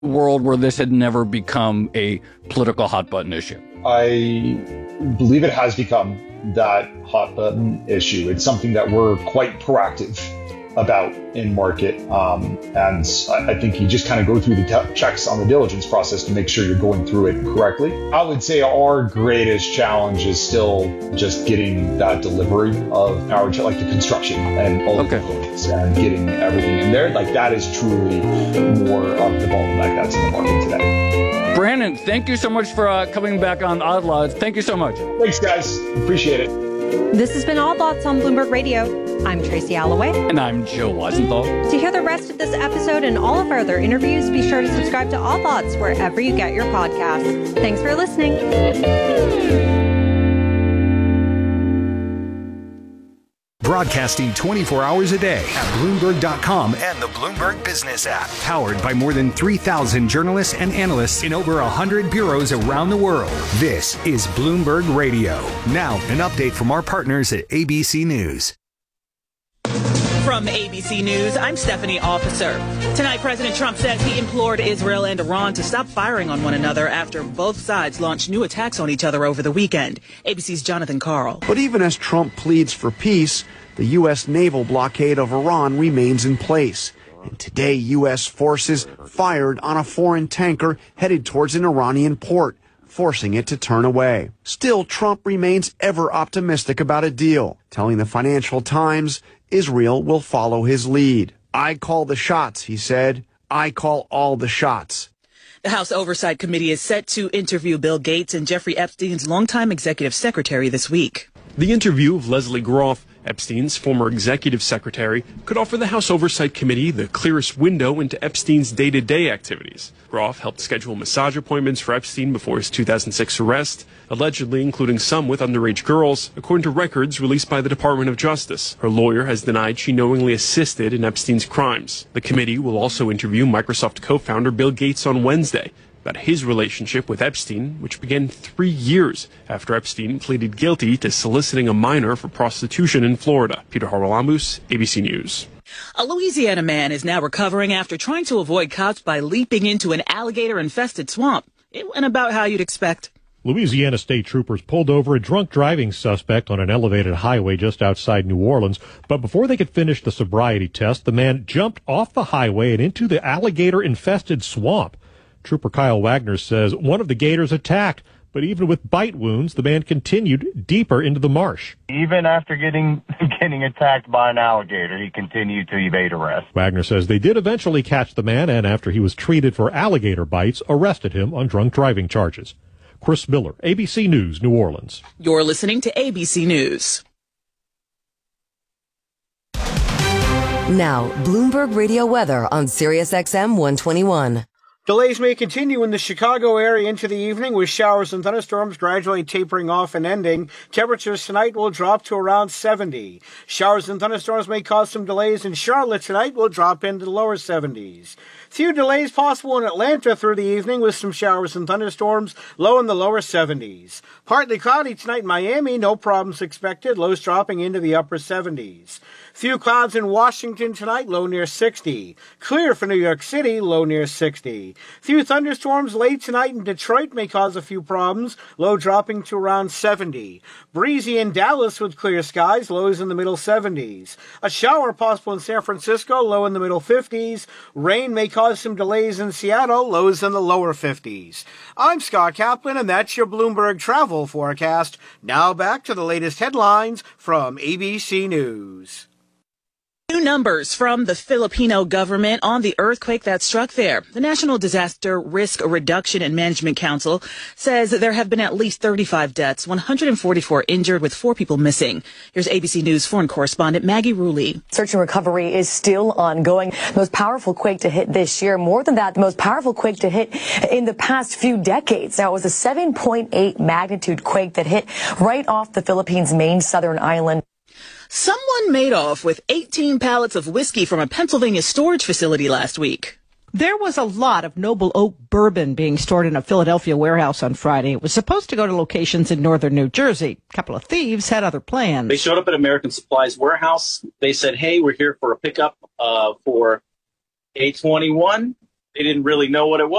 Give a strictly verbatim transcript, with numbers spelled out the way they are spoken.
world where this had never become a political hot button issue? I believe it has become that hot button issue. It's something that we're quite proactive about in market. Um, and I think you just kind of go through the te- checks on the diligence process to make sure you're going through it correctly. I would say our greatest challenge is still just getting that delivery of power, like the construction and all okay. the components and getting everything in there. Like that is truly more of the bottleneck that's in the market today. Brandon, thank you so much for uh, coming back on Odd Lots. Thank you so much. Thanks, guys. Appreciate it. This has been Odd Lots on Bloomberg Radio. I'm Tracy Alloway. And I'm Joe Weisenthal. To hear the rest of this episode and all of our other interviews, be sure to subscribe to Odd Lots wherever you get your podcasts. Thanks for listening. Broadcasting twenty-four hours a day at Bloomberg dot com and the Bloomberg Business app. Powered by more than three thousand journalists and analysts in over one hundred bureaus around the world. This is Bloomberg Radio. Now, an update from our partners at A B C News. From A B C News, I'm Stephanie Officer. Tonight, President Trump says he implored Israel and Iran to stop firing on one another after both sides launched new attacks on each other over the weekend. A B C's Jonathan Karl. But even as Trump pleads for peace, the U S naval blockade of Iran remains in place. And today, U S forces fired on a foreign tanker headed towards an Iranian port, forcing it to turn away. Still, Trump remains ever optimistic about a deal, telling the Financial Times Israel will follow his lead. I call the shots, he said. I call all the shots. The House Oversight Committee is set to interview Bill Gates and Jeffrey Epstein's longtime executive secretary this week. The interview of Leslie Groff, Epstein's former executive secretary, could offer the House Oversight Committee the clearest window into Epstein's day-to-day activities. Groff helped schedule massage appointments for Epstein before his two thousand six arrest, allegedly including some with underage girls, according to records released by the Department of Justice. Her lawyer has denied she knowingly assisted in Epstein's crimes. The committee will also interview Microsoft co-founder Bill Gates on Wednesday about his relationship with Epstein, which began three years after Epstein pleaded guilty to soliciting a minor for prostitution in Florida. Peter Haralamus, A B C News. A Louisiana man is now recovering after trying to avoid cops by leaping into an alligator-infested swamp. It went about how you'd expect. Louisiana state troopers pulled over a drunk driving suspect on an elevated highway just outside New Orleans. But before they could finish the sobriety test, the man jumped off the highway and into the alligator-infested swamp. Trooper Kyle Wagner says one of the gators attacked, but even with bite wounds, the man continued deeper into the marsh. Even after getting getting attacked by an alligator, he continued to evade arrest. Wagner says they did eventually catch the man, and after he was treated for alligator bites, arrested him on drunk driving charges. Chris Miller, A B C News, New Orleans. You're listening to A B C News. Now, Bloomberg Radio weather on Sirius X M one twenty-one. Delays may continue in the Chicago area into the evening, with showers and thunderstorms gradually tapering off and ending. Temperatures tonight will drop to around seventy. Showers and thunderstorms may cause some delays in Charlotte tonight, will drop into the lower seventies. Few delays possible in Atlanta through the evening, with some showers and thunderstorms, low in the lower seventies. Partly cloudy tonight in Miami, no problems expected, lows dropping into the upper seventies. Few clouds in Washington tonight, low near sixty. Clear for New York City, low near sixty. Few thunderstorms late tonight in Detroit may cause a few problems, low dropping to around seventy. Breezy in Dallas with clear skies, lows in the middle seventies. A shower possible in San Francisco, low in the middle fifties. Rain may cause some delays in Seattle, lows in the lower fifties. I'm Scott Kaplan, and that's your Bloomberg travel forecast. Now back to the latest headlines from A B C News. New numbers from the Filipino government on the earthquake that struck there. The National Disaster Risk Reduction and Management Council says there have been at least thirty-five deaths, one hundred forty-four injured, with four people missing. Here's A B C News foreign correspondent Maggie Rulli. Search and recovery is still ongoing. The most powerful quake to hit this year. More than that, the most powerful quake to hit in the past few decades. Now, it was a seven point eight magnitude quake that hit right off the Philippines' main southern island. Someone made off with eighteen pallets of whiskey from a Pennsylvania storage facility last week. There was a lot of Noble Oak bourbon being stored in a Philadelphia warehouse on Friday. It was supposed to go to locations in northern New Jersey. A couple of thieves had other plans. They showed up at American Supply's warehouse. They said, hey, we're here for a pickup uh, for A twenty-one. They didn't really know what it was.